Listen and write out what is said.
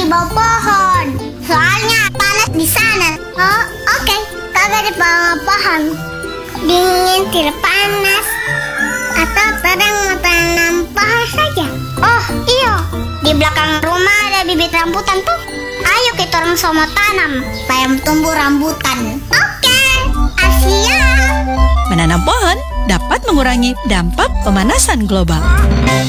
di bawah pohon. Soalnya panas di sana. Oh, oke. Kagak di bawah pohon. Dingin tidak panas. Atau sedang mau tanam pohon saja. Oh, iya. Di belakang rumah ada bibit rambutan tuh. Ayo kita orang sama tanam supaya tumbuh rambutan. Oke, siap. Menanam pohon dapat mengurangi dampak pemanasan global.